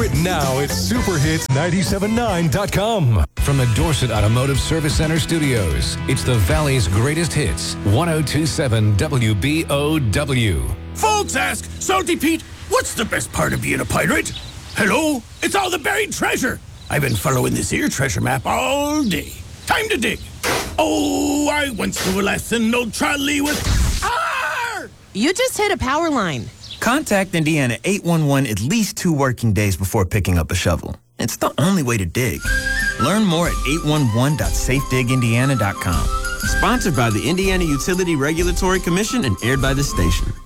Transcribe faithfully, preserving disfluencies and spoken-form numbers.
it now at super hits nine seven nine dot com. From the Dorset Automotive Service Center studios, it's the Valley's greatest hits, one oh two point seven W B O W. Folks ask, Salty Pete, what's the best part of being a pirate? Hello? It's all the buried treasure. I've been following this here treasure map all day. Time to dig. Oh, I once knew a lesson, no trolley with... Arr! You just hit a power line. Contact Indiana eight one one at least two working days before picking up a shovel. It's the only way to dig. Learn more at eight one one dot safe dig indiana dot com. Sponsored by the Indiana Utility Regulatory Commission and aired by the station.